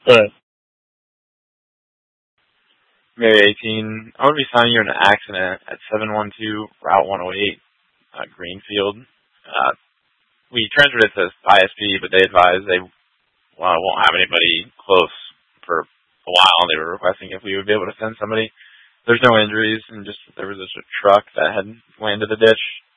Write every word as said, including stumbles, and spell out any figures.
But May eighteen, I'm going to be signing you in an accident at seven one two Route one oh eight, uh, Greenfield. Uh, we transferred it to I S P, but they advised they well, won't have anybody close for a while. They were requesting if we would be able to send somebody. There's no injuries, and just there was just a truck that had landed the ditch.